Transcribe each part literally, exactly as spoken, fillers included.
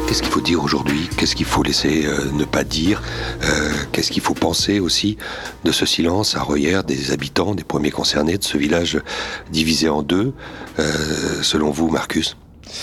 Qu'est-ce qu'il faut dire aujourd'hui? Qu'est-ce qu'il faut laisser euh, ne pas dire? euh, Qu'est-ce qu'il faut penser aussi de ce silence à Röyère, des habitants, des premiers concernés, de ce village divisé en deux, euh, selon vous, Marcus?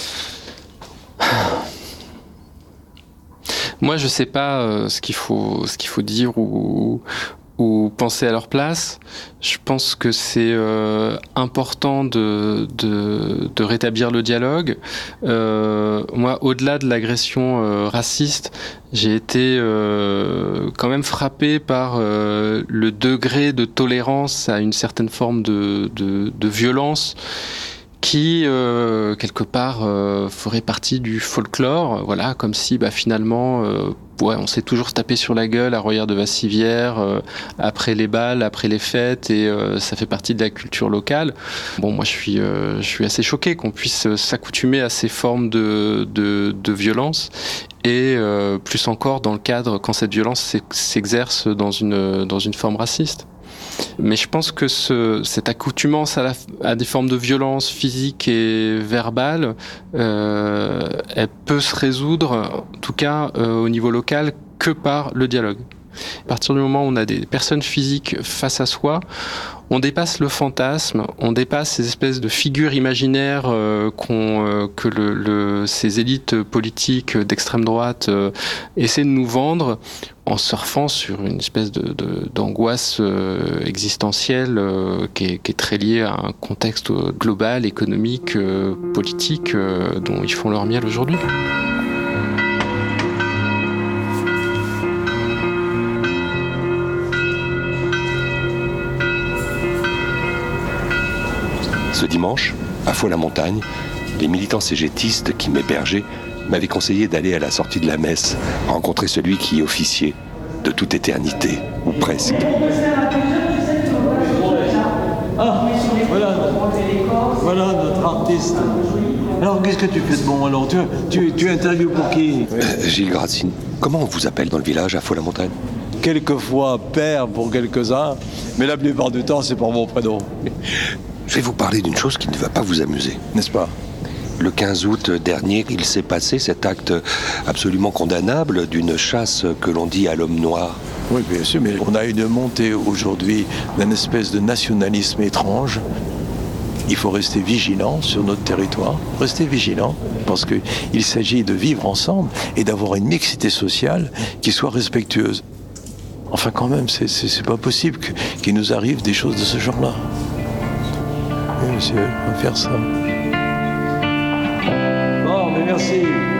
Moi, je sais pas euh, ce qu'il faut, ce qu'il faut dire ou, ou penser à leur place. Je pense que c'est euh, important de, de, de rétablir le dialogue. Euh, moi, au-delà de l'agression euh, raciste, j'ai été euh, quand même frappé par euh, le degré de tolérance à une certaine forme de, de, de violence qui, euh, quelque part, euh, ferait partie du folklore, voilà, comme si, bah, finalement, euh, ouais, on s'est toujours se taper sur la gueule à Röyère de Vassivière, euh, après les balles, après les fêtes, et euh, ça fait partie de la culture locale. Bon, moi, je suis, euh, je suis assez choqué qu'on puisse s'accoutumer à ces formes de, de, de violence, et euh, plus encore dans le cadre quand cette violence s'exerce dans une, dans une forme raciste. Mais je pense que ce, cette accoutumance à, la, à des formes de violence physique et verbale, euh, elle peut se résoudre, en tout cas euh, au niveau local, que par le dialogue. À partir du moment où on a des personnes physiques face à soi, on dépasse le fantasme, on dépasse ces espèces de figures imaginaires euh, qu'on, euh, que le, le, ces élites politiques d'extrême droite euh, essaient de nous vendre en surfant sur une espèce de, de, d'angoisse euh, existentielle euh, qui, est, qui est très liée à un contexte global, économique, euh, politique euh, dont ils font leur miel aujourd'hui. Ce dimanche, à Faux-la-Montagne, les militants cégétistes qui m'hébergeaient m'avaient conseillé d'aller à la sortie de la messe rencontrer celui qui officiait de toute éternité, ou presque. Ah, voilà, voilà notre artiste. Alors, qu'est-ce que tu fais de bon alors? Tu, tu, tu interviews pour qui? euh, Gilles Gracine, comment on vous appelle dans le village à Faux-la-Montagne? Quelquefois père pour quelques-uns, mais la plupart du temps c'est pour mon prénom. Je vais vous parler d'une chose qui ne va pas vous amuser. N'est-ce pas? Le quinze août dernier, il s'est passé cet acte absolument condamnable d'une chasse que l'on dit à l'homme noir. Oui, bien sûr, mais on a une montée aujourd'hui d'une espèce de nationalisme étrange. Il faut rester vigilant sur notre territoire, rester vigilant, parce qu'il s'agit de vivre ensemble et d'avoir une mixité sociale qui soit respectueuse. Enfin, quand même, c'est, c'est, c'est pas possible que, qu'il nous arrive des choses de ce genre-là. Oui, monsieur, on va faire ça. Bon, mais merci.